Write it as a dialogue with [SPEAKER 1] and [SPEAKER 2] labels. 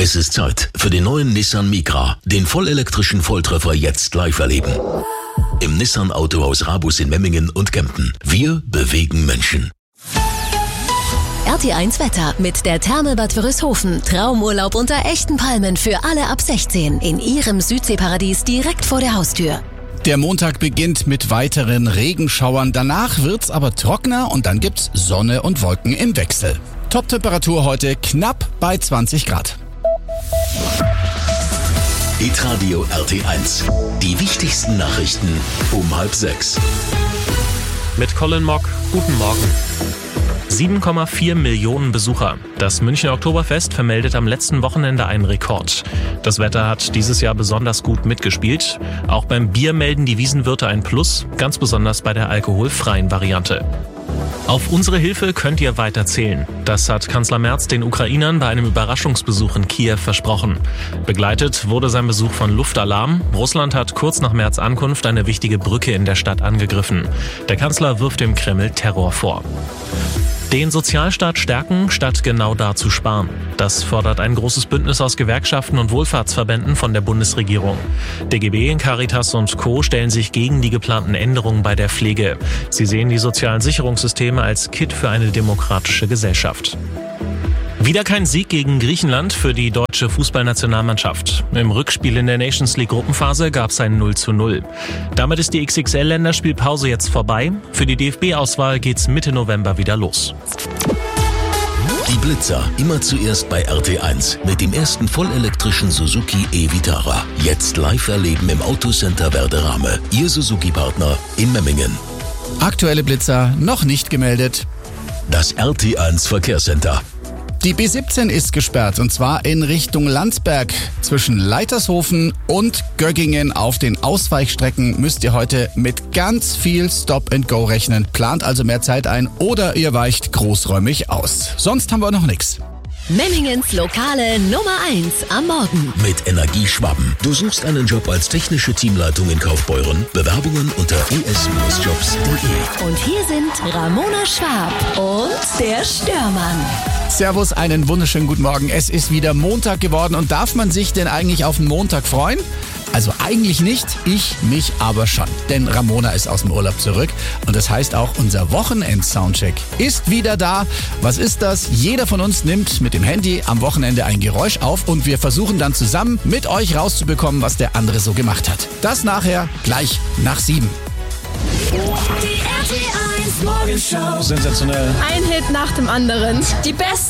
[SPEAKER 1] Es ist Zeit für den neuen Nissan Micra, den vollelektrischen Volltreffer jetzt live erleben. Im Nissan Autohaus Rabus in Memmingen und Kempten. Wir bewegen Menschen.
[SPEAKER 2] RT1 Wetter mit der Therme Bad Wörishofen. Traumurlaub unter echten Palmen für alle ab 16 in Ihrem Südseeparadies direkt vor der Haustür.
[SPEAKER 3] Der Montag beginnt mit weiteren Regenschauern. Danach wird's aber trockener und dann gibt's Sonne und Wolken im Wechsel. Top-Temperatur heute knapp bei 20 Grad.
[SPEAKER 1] Hitradio RT1. Die wichtigsten Nachrichten um 5:30.
[SPEAKER 4] Mit Colin Mock. Guten Morgen. 7,4 Millionen Besucher. Das Münchner Oktoberfest vermeldet am letzten Wochenende einen Rekord. Das Wetter hat dieses Jahr besonders gut mitgespielt. Auch beim Bier melden die Wiesenwirte ein Plus, ganz besonders bei der alkoholfreien Variante. Auf unsere Hilfe könnt ihr weiter zählen. Das hat Kanzler Merz den Ukrainern bei einem Überraschungsbesuch in Kiew versprochen. Begleitet wurde sein Besuch von Luftalarm. Russland hat kurz nach Merz' Ankunft eine wichtige Brücke in der Stadt angegriffen. Der Kanzler wirft dem Kreml Terror vor. Den Sozialstaat stärken, statt genau da zu sparen. Das fordert ein großes Bündnis aus Gewerkschaften und Wohlfahrtsverbänden von der Bundesregierung. DGB, Caritas und Co. stellen sich gegen die geplanten Änderungen bei der Pflege. Sie sehen die sozialen Sicherungssysteme als Kitt für eine demokratische Gesellschaft. Wieder kein Sieg gegen Griechenland für die deutsche Fußballnationalmannschaft. Im Rückspiel in der Nations League Gruppenphase gab es ein 0:0. Damit ist die XXL-Länderspielpause jetzt vorbei. Für die DFB-Auswahl geht's Mitte November wieder los.
[SPEAKER 1] Die Blitzer immer zuerst bei RT1 mit dem ersten vollelektrischen Suzuki e-Vitara. Jetzt live erleben im Autocenter Werderame. Ihr Suzuki-Partner in Memmingen.
[SPEAKER 3] Aktuelle Blitzer noch nicht gemeldet.
[SPEAKER 1] Das RT1 Verkehrscenter.
[SPEAKER 3] Die B17 ist gesperrt und zwar in Richtung Landsberg. Zwischen Leitershofen und Göggingen auf den Ausweichstrecken müsst ihr heute mit ganz viel Stop-and-Go rechnen. Plant also mehr Zeit ein oder ihr weicht großräumig aus. Sonst haben wir noch nichts.
[SPEAKER 2] Memmingens lokale Nummer 1 am Morgen.
[SPEAKER 1] Mit Energieschwaben. Du suchst einen Job als technische Teamleitung in Kaufbeuren? Bewerbungen unter es-jobs.de.
[SPEAKER 2] Und hier sind Ramona Schwab und der Störmann.
[SPEAKER 3] Servus, einen wunderschönen guten Morgen. Es ist wieder Montag geworden und darf man sich denn eigentlich auf den Montag freuen? Also eigentlich nicht, ich mich aber schon. Denn Ramona ist aus dem Urlaub zurück und das heißt auch, unser Wochenend-Soundcheck ist wieder da. Was ist das? Jeder von uns nimmt mit dem Handy am Wochenende ein Geräusch auf und wir versuchen dann zusammen mit euch rauszubekommen, was der andere so gemacht hat. Das nachher gleich nach 7.
[SPEAKER 5] Die RT1 Morgenshow.
[SPEAKER 6] Sensationell.
[SPEAKER 7] Ein Hit nach dem anderen. Die besten